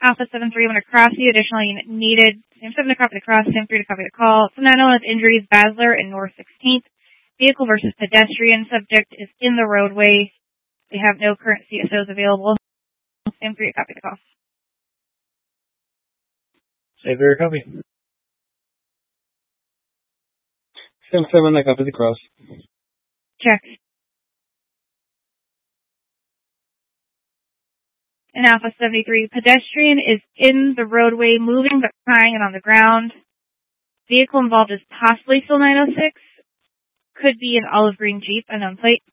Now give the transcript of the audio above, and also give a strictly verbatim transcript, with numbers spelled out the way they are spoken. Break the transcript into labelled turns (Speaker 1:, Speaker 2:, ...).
Speaker 1: Alpha seven three, I'm going to cross you. Additional unit needed. Sam seven to copy the cross. Sam three to copy the call. So nine oh one with injuries, Basler and North sixteenth. Vehicle versus pedestrian. Subject is in the roadway. They have no current C S Os available. Sam three to copy the call.
Speaker 2: Sam three to copy.
Speaker 3: Sam seven, I copy the cross.
Speaker 1: Check. And Alpha seventy-three, pedestrian is in the roadway, moving but crying and on the ground. Vehicle involved is possibly still nine oh six. Could be an olive green Jeep, unknown plate.